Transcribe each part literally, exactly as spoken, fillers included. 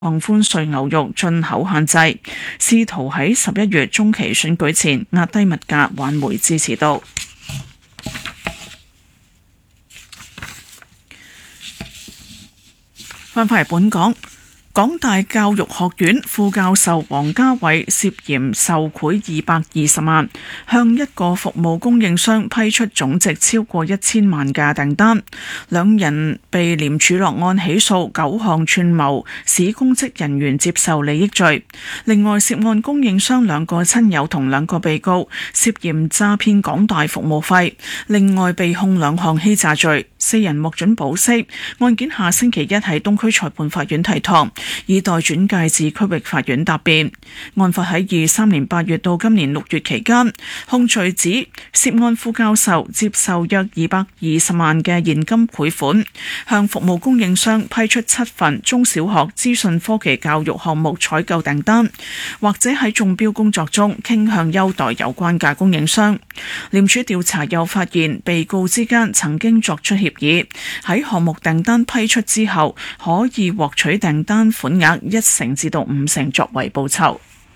放寬碎牛肉進口限制，試圖喺十一月中期選舉前壓低物價，挽回支持度。翻返嚟本港。港大教育學院副教授黃家偉涉嫌受賄二百二十萬，向一個服務供應商批出總值超過一千萬嘅訂單。兩人被廉署落案起訴九項串謀使公職人員接受利益罪。另外，涉案供應商兩個親友同兩個被告涉嫌詐騙港大服務費，另外被控兩項欺詐罪。四人獲准保釋，案件下星期一喺東區裁判法院提堂，以待轉介至區域法院答辯。案發喺二三年八月到今年六月期間，控罪指涉案副教授接受約二百二十萬嘅現金賄款，向服務供應商批出七份中小學資訊科技教育項目採購訂單，或者喺中標工作中傾向優待有關嘅供應商。廉署調查又發現，被告之間曾經作出協議，喺項目訂單批出之後，可以獲取訂單款額一成至到五成作為報酬。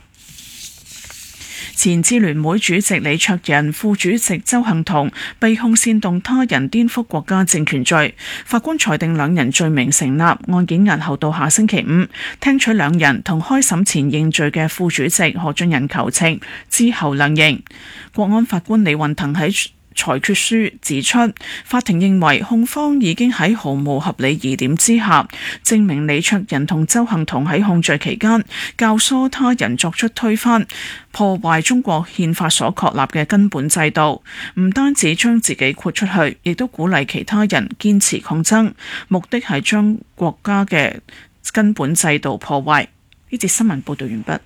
前支聯會主席李卓人、副主席鄒幸彤被控煽動他人顛覆國家政權罪，法官裁定兩人罪名成立，案件押後到下星期五聽取兩人同開審前認罪嘅副主席何俊仁求情，之後量刑。國安法官李運騰喺裁決書指出，法庭認為控方已經喺毫無合理疑點之下，證明李卓人同鄒幸彤喺控罪期間教唆他人作出推翻、破壞中國憲法所確立嘅根本制度，唔單止將自己豁出去，亦都鼓勵其他人堅持抗爭，目的係將國家嘅根本制度破壞。呢節新聞報道完畢。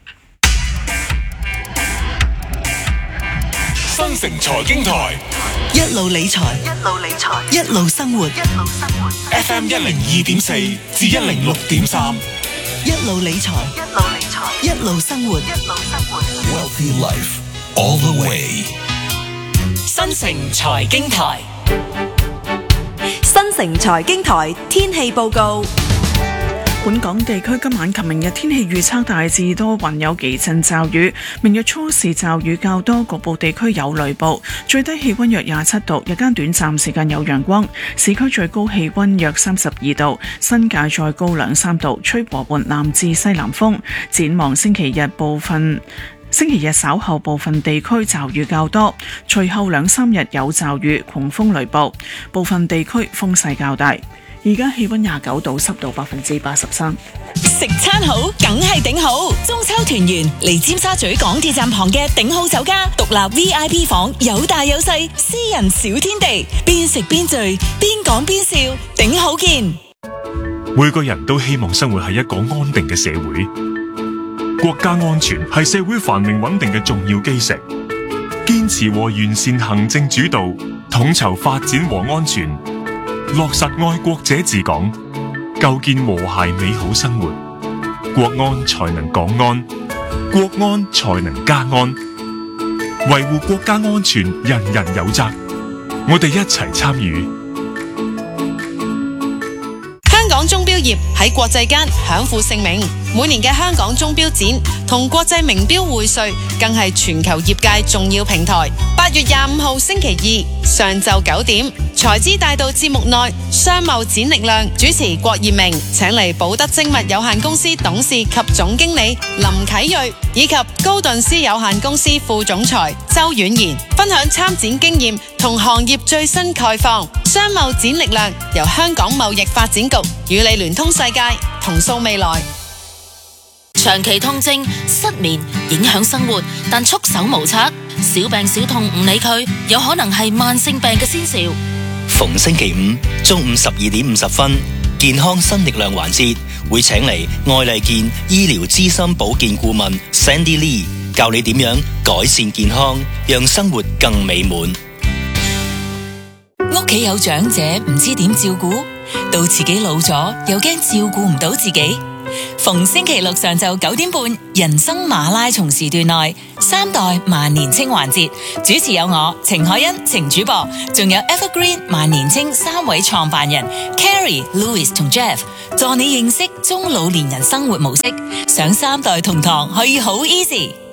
新城財經台一路理財，一路理財，一路生活，一路生活。 F M 一零二點四至一零六點三， 一路理財，一路理財，一路生活，一路生活。 Wealthy Life all the way。 新城財經台， 新城財經台天氣報告。 本港地區今晚及明日天氣預測大致多雲，有幾陣驟雨。明日初時驟雨較多，局部地區有雷暴。最低氣溫約廿七度，日間短暫時間有陽光。市區最高氣溫約三十二度，新界再高兩三度，吹和緩南至西南風。展望星期日部分。星期日稍後部分地區驟雨較多，隨後兩三日有驟雨、狂風雷暴，部分地區風勢較大。而家氣溫廿九度，濕度百分之八十三。 食餐好，梗係頂好。中秋團圓嚟尖沙咀港鐵站旁嘅頂好酒家，獨立 V I P 房，有大有細，私人小天地，邊食邊聚，邊講邊笑，頂好見。 每個人都希望生活喺一個安定嘅社會，國家安全係社會繁榮穩定嘅重要基石。堅持和完善行政主導，統籌發展和安全，落實愛國者治港，構建和諧美好生活，國安才能港安，國安才能家安。維護國家安全，人人有責，我哋一齊參與。 香港鐘錶業喺國際間享負盛名，每年嘅香港鐘錶展同國際名錶薈萃，更係全球業界重要平台。八月廿五號星期二上晝九點，財資大道節目內，商貿展力量主持郭艷明請嚟寶德精密有限公司董事及總經理林啟瑞，以及高頓斯有限公司副總裁周婉賢分享參展經驗同行業最新概況。商貿展力量由香港貿易發展局與你聯通世界，同塑未來。 長期痛症、失眠影響生活，但束手無策，小病小痛唔理佢，有可能係慢性病嘅先兆。 逢星期五中午十二點五十分，健康新力量環節會請嚟愛麗健醫療資深保健顧問 Sandy Lee 教你點樣改善健康，讓生活更美滿。 屋企有長者唔知點照顧，到自己老咗又驚照顧唔到自己。 逢星期六上晝九點半，人生馬拉松時段內，三代萬年青環節，主持有我程海欣、程主播，仲有 Evergreen 萬年青三位創辦人 Carrie、Louis 同 Jeff， 助你認識中老年人生活模式。上三代同堂可以好 easy。